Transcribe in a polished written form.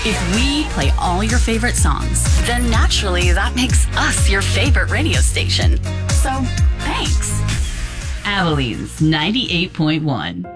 If we play all your favorite songs, then naturally that makes us your favorite radio station. So, thanks. Abilene's 98.1.